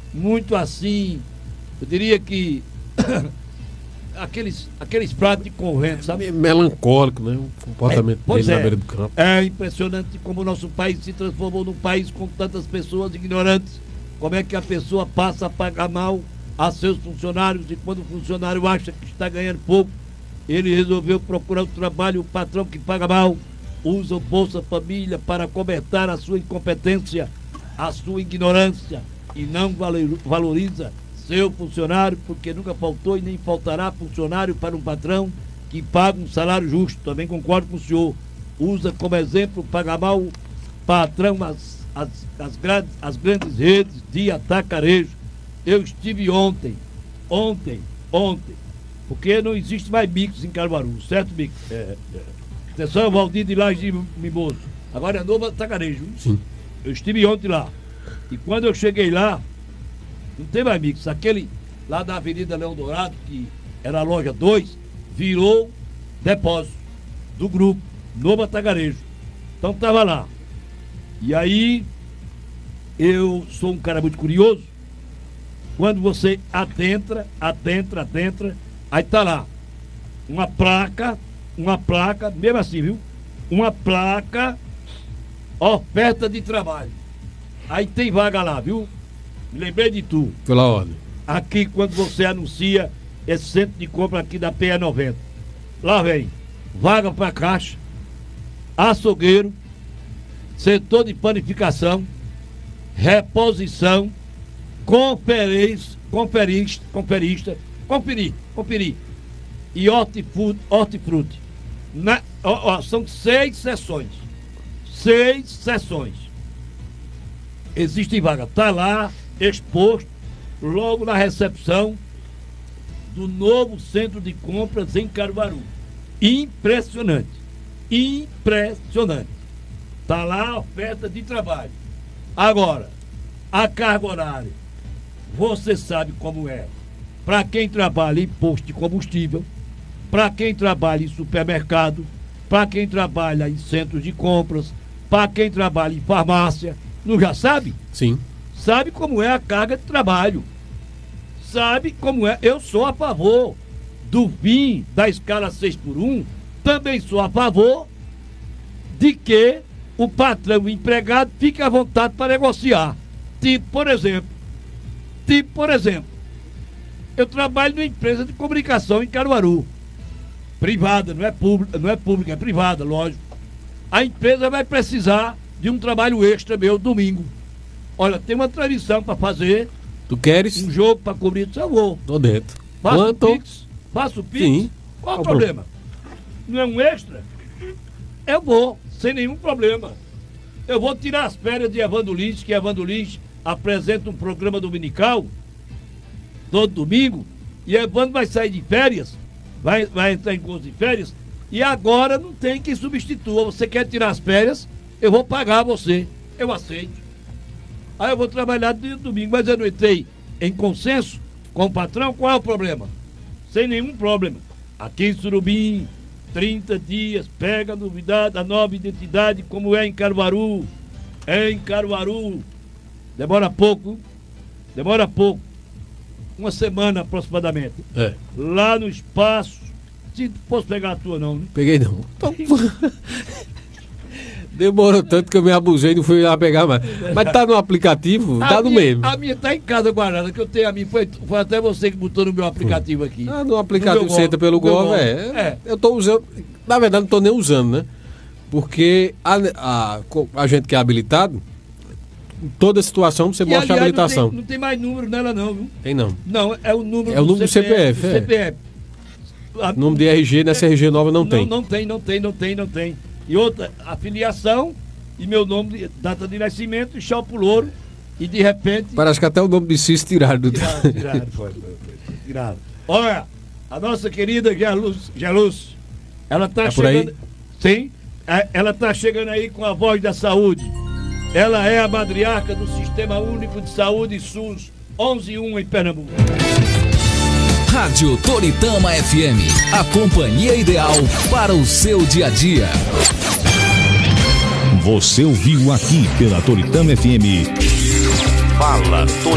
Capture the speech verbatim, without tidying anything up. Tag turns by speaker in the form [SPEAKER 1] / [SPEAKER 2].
[SPEAKER 1] muito assim, eu diria que aqueles, aqueles pratos de convento, sabe?
[SPEAKER 2] Melancólico, né? O comportamento
[SPEAKER 1] é,
[SPEAKER 2] dele
[SPEAKER 1] é,
[SPEAKER 2] na beira do campo.
[SPEAKER 1] É impressionante como o nosso país se transformou num país com tantas pessoas ignorantes. Como é que a pessoa passa a pagar mal a seus funcionários, e quando o funcionário acha que está ganhando pouco, ele resolveu procurar o trabalho, o patrão que paga mal, usa o Bolsa Família para cobertar a sua incompetência, a sua ignorância, e não valoriza seu funcionário, porque nunca faltou e nem faltará funcionário para um patrão que paga um salário justo. Também concordo com o senhor. Usa como exemplo, paga mal o patrão, as, as, as, grandes, as grandes redes de atacarejo. Eu estive ontem, ontem, ontem, porque não existe mais bicos em Caruaru, certo, Bico? É, é. Atenção, Valdir de Laje de Mimoso. Agora é novo atacarejo.
[SPEAKER 2] Sim.
[SPEAKER 1] Eu estive ontem lá. E quando eu cheguei lá, não tem mais mix. Aquele lá da Avenida Leão Dourado, que era a loja dois, virou depósito do grupo, novo atagarejo. Então tava lá. E aí, eu sou um cara muito curioso. Quando você adentra, adentra, adentra, aí tá lá uma placa, uma placa, mesmo assim, viu? Uma placa, oferta de trabalho. Aí tem vaga lá, viu? Me lembrei de tu.
[SPEAKER 2] Pela ordem.
[SPEAKER 1] Aqui, quando você anuncia esse centro de compra aqui da P E noventa, lá vem vaga para caixa, açougueiro, setor de panificação, reposição, conferência, conferista, conferista, conferir, conferir, e hortifruti. hortifruti. Na, ó, ó, são seis sessões. Seis sessões. Existe vaga. Está lá, exposto, logo na recepção do novo centro de compras em Caruaru. Impressionante. Impressionante. Está lá a oferta de trabalho. Agora, a carga horária, você sabe como é. Para quem trabalha em posto de combustível, para quem trabalha em supermercado, para quem trabalha em centros de compras, para quem trabalha em farmácia, não já sabe?
[SPEAKER 2] Sim.
[SPEAKER 1] Sabe como é a carga de trabalho. Sabe como é. Eu sou a favor do fim da escala seis por um. Também sou a favor de que o patrão e o empregado fique à vontade para negociar. Tipo, por exemplo, tipo, por exemplo, eu trabalho numa empresa de comunicação em Caruaru. Privada, não é pública, não é pública, é privada, lógico. A empresa vai precisar de um trabalho extra meu domingo. Olha, tem uma transmissão para fazer.
[SPEAKER 2] Tu queres?
[SPEAKER 1] Um jogo para cobrir, eu vou.
[SPEAKER 2] Tô dentro.
[SPEAKER 1] Faço
[SPEAKER 2] Quanto?
[SPEAKER 1] o Pix. Faço o Pix.
[SPEAKER 2] Sim.
[SPEAKER 1] Qual o
[SPEAKER 2] Tá
[SPEAKER 1] problema? Não é um extra? Eu vou, sem nenhum problema. Eu vou tirar as férias de Evandro Lins, que Evandro Lins apresenta um programa dominical todo domingo, e Evandro vai sair de férias, vai, vai entrar em curso de férias, e agora não tem quem substitua. Você quer tirar as férias, eu vou pagar você. Eu aceito. Aí eu vou trabalhar de domingo, mas eu não entrei em consenso com o patrão. Qual é o problema? Sem nenhum problema. Aqui em Surubim, trinta dias, pega a novidade, a nova identidade, como é em Caruaru. É em Caruaru. Demora pouco, demora pouco. Uma semana aproximadamente.
[SPEAKER 2] É.
[SPEAKER 1] Lá no espaço. Se posso pegar a tua, não, né?
[SPEAKER 2] Peguei não. Demorou tanto que eu me abusei e não fui lá pegar mais. Mas tá no aplicativo,
[SPEAKER 1] A
[SPEAKER 2] tá no
[SPEAKER 1] minha-
[SPEAKER 2] mesmo.
[SPEAKER 1] A minha tá em casa guardada, que eu tenho a minha. Foi, foi até você que botou no meu aplicativo aqui.
[SPEAKER 2] Ah, no aplicativo
[SPEAKER 1] No meu
[SPEAKER 2] você entra pelo
[SPEAKER 1] no meu
[SPEAKER 2] Gov,
[SPEAKER 1] Gov.
[SPEAKER 2] é.
[SPEAKER 1] É.
[SPEAKER 2] Eu tô usando. Na verdade, não tô nem usando, né? Porque a, a, a gente que é habilitado, em toda situação você
[SPEAKER 1] E,
[SPEAKER 2] mostra a
[SPEAKER 1] aliás,
[SPEAKER 2] habilitação.
[SPEAKER 1] Não tem, não tem mais número nela, não, viu?
[SPEAKER 2] Tem não.
[SPEAKER 1] Não, é o número
[SPEAKER 2] É o número do C P F,
[SPEAKER 1] do
[SPEAKER 2] é.
[SPEAKER 1] C P F. A-
[SPEAKER 2] O nome de R G nessa R G nova não,
[SPEAKER 1] não
[SPEAKER 2] tem.
[SPEAKER 1] Não tem, não tem, não tem, não tem. E outra, a filiação e meu nome, data de nascimento, e Chau pro Louro, e de repente.
[SPEAKER 2] Parece que até o nome de Cis tiraram do.
[SPEAKER 1] Tiraram, tiraram, foi, foi, foi, tiraram. Olha, a nossa querida Geluz, Geluz, ela tá
[SPEAKER 2] É por aí?
[SPEAKER 1] chegando. Sim, é, ela tá chegando aí com a voz da saúde. Ela é a matriarca do Sistema Único de Saúde SUS onze um em Pernambuco.
[SPEAKER 3] Rádio Toritama F M, a companhia ideal para o seu dia a dia.
[SPEAKER 4] Você ouviu aqui pela Toritama F M. Fala Toritama.